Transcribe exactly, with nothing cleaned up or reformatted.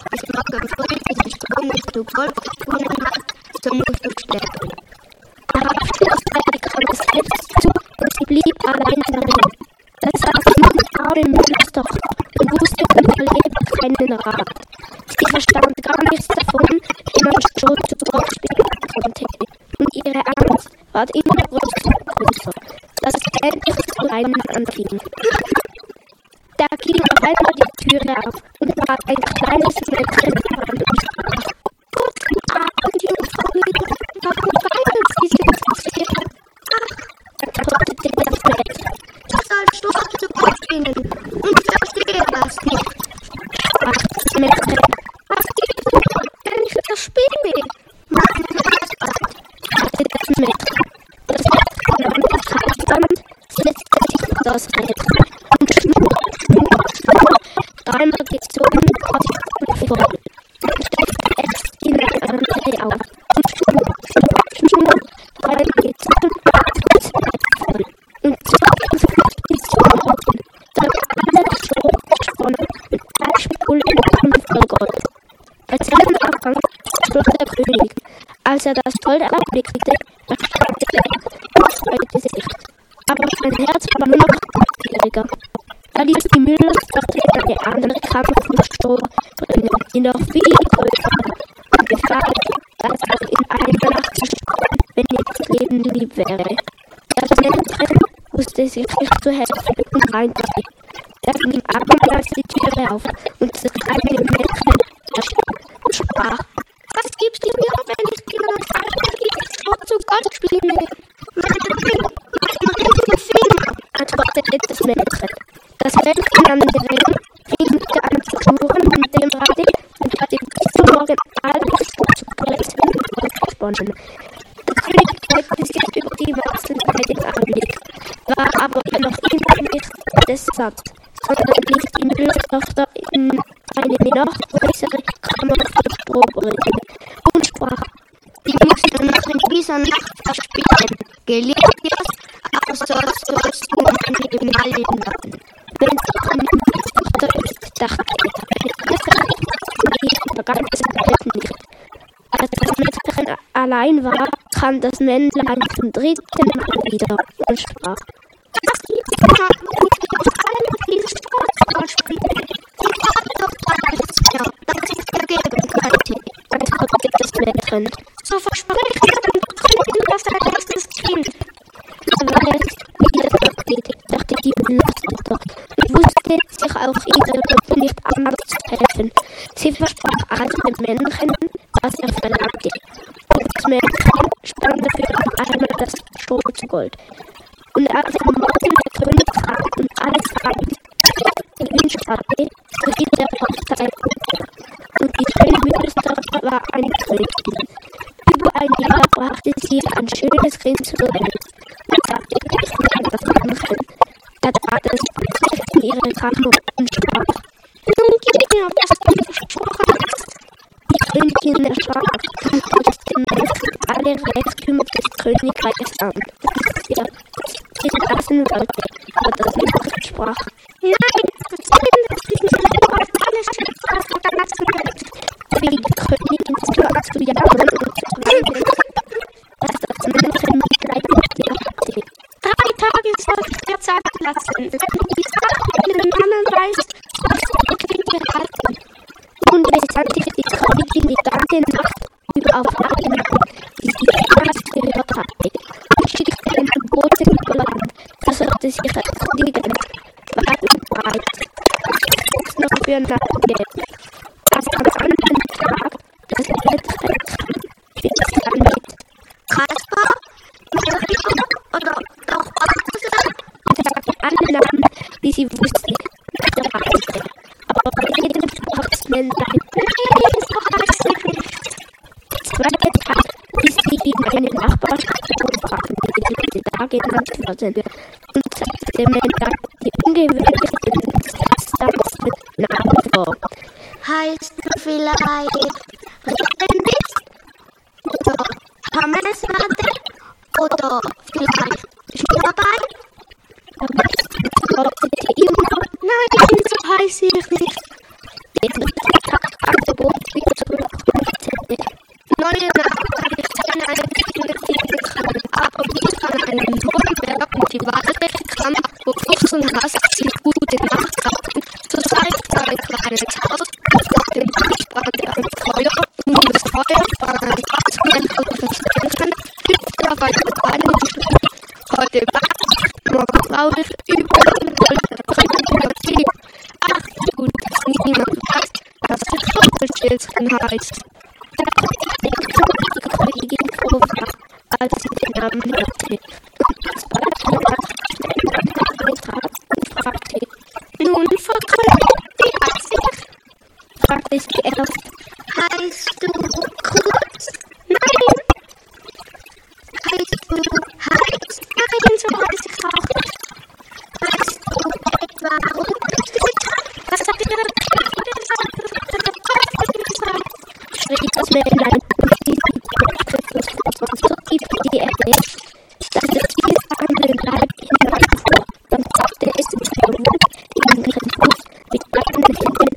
Als morgen früh diesen Strom mit du Gold gefunden hast, so musst du sterben. Der Hauptschlossfrau kam es selbst zu und sie blieb allein darin. Da saß sie mit Frau im Müllerstoch und wusste von ihr Leben keinen Rat. Sie verstand gar nichts davon, wie man Stroh zu Gold spielen konnte. Und ihre Angst ward immer größer und größer, dass es endlich zu weinen anfing. Da ging auf einmal die Türe auf und trat ein kleines Mädchen heran und sprach: Guten Abend, Jungfrau Linde, warum weinen Sie so sehr? Ach, antwortete das Mädchen, ich soll Stroh zu Gold spielen und ich verstehe das nicht. Sprach das Mädchen: Was gibst du mir, wenn ich das spiele? Mein Herzblatt, sagte das Mädchen. Das Mädchen nahm das Halsband, setzte sich auf das Rädchen und schnurr, schnurr, schnurr, dreimal gezogen, und voll. Dann steckte es in ein andere auf und schnurr, schnurr, schnurr, dreimal gezogen, und es voll. Und zog und flog bis zum Morgen. Dann alle Stroh gesponnen und drei Spulen und voll Gold. Bei seinem Abgang sprach der König. Als er das Gold erblickte, erstaunte er und freute sich. Aber sein Herz war noch gieriger. Er ließ die Müllerstochter in eine andere Kammer vom Stroh bringen, die noch viel größer war, und befahl, dass er in einer Nacht zu sterben, wenn ihm das Leben lieb wäre. Das Mädchen wusste sich nicht zu helfen und weinte. Da ging abermals die Türe auf und das kleine Mädchen erschien und sprach: Was gibst du mir, wenn ich dir das alte Stroh zu Gold spiele? Meine Finger, antwortete das Mädchen. Das Mädchen nahm den Ring, fing wieder an zu schnurren mit dem Rade und hatte bis zum Morgen alles zu Gold gesponnen. Der König freute sich über die Wachsen bei dem Anblick, war aber noch immer nicht des satt, sondern ließ die Müllerstochter in eine noch größere Kammer voll Stroh bringen und sprach: Die musst du noch in dieser Nacht verspielen. Gelingt dir's, aber sonst sollst du meine Gemahlin werden. Wenn sie eine Müllerstochter ist, dachte er, besser nicht, der ganze Welt nicht. Als das Mädchen allein war, kam das Männlein zum dritten Mal wieder und sprach: Was gibt's mir, wenn ich auf allen diesen Stroh spiele? Ich habe doch alles mehr, das ich dir geben könnte, antwortete das Mädchen. So versprich mir dann doch, dass dein erstes Kind. Da war es wieder verkehrt, dachte die Müllerstochter, und wusste sich auch ihrer nicht anders zu helfen. Sie versprach also dem Männchen, was er verlangte. Und das Mädchen spann dafür auf einmal das Stroh zu Gold. Und als am Morgen der König kam und alles fand, gewünscht hatte, so hielt der Hochzeit unter. Und die schöne Müllerstochter war eine Königin. Über ein Jahr brachte sie ein schönes Kind zur Welt und sagte gleich an das Männchen. Da trat es plötzlich in ihre Kammer und sprach: Nun gib mir, was du mir versprochen hast. Die Königin erschrak und bot dem Mädchen alle Reichtümer des Königreichs an, das sie lassen wollte. Aber das Mädchen sprach: Nein, das Kind ist nicht mehr als alle Schätze aus der ganzen Welt. Wie die Königin sprach zu jammern und zu weinen, dass das Mädchen Mitleid mit ihr hatte. Drei Tage soll ich dir Zeit lassen. Wenn du die Sache einen Mann weißt, sollst du die Kinder halten. Nun besandte die Königin die ganze Nacht über auf alle Männer, die sie damals gehört hatte, und schickte einen Boten über Land, versuchte sich erkundigen, weit und breit, was noch für Nacht geht. Als am anderen Tag das Mädchen kam, fiel es dann mit Kaspar, Maria oder doch Balthasar, und sagte alle Namen, die sie wusste, nach der Reise. Aber bei jedem sprach das Männlein: Nein, so heißt sie nicht. Der zweite Tag ließ sie in eine Nachbarschaft umfragen, die da genannt werden, und sagte dem Männlein die ungewöhnlichsten Sachen mit Namen vor. Heißt du vielleicht Redennis oder Hammerswarte oder vielleicht Schnurrbei? Aber ich antwortete immer: Nein, so heiße ich nicht. Der dritte Tag kam der ans Feuer, um das Feuer von einem Gasmenschen stellen kann, hüpft er bei der Beine heute wach, morgen traurig, überall wollte er ziehen. Ach du, dass niemand weiß, was der Doppelschildsring heißt. Da kommt die Kollegin Cobra, als sie den Namen hörte. Und das Ballchen und fragte, nun, Frau Kröll, wie heißt sie? Fragte ich erst. Heißt du Kurz? Nein. Heißt du Heiß? Nein, so weiß ich auch nicht. Heißt du etwa Rotgewitter? Was hat ihre schrie das Männlein und die Griffes von so tief in die Erde, dass es tief an den Leib hineinfuhr. Dann zappte es ins Blut in ihren Fuß mit beiden Händen